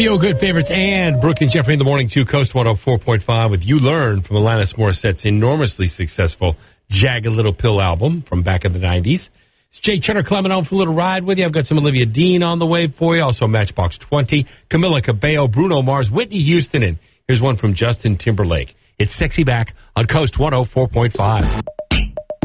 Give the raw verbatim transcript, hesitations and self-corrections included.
Feel-good favorites and Brooke and Jeffrey in the morning to Coast one oh four point five with You Learn from Alanis Morissette's enormously successful Jagged Little Pill album from back in the nineties. It's Jay Turner climbing on for a little ride with you. I've got some Olivia Dean on the way for you. Also Matchbox twenty, Camila Cabello, Bruno Mars, Whitney Houston, and here's one from Justin Timberlake. It's Sexy Back on Coast one oh four point five.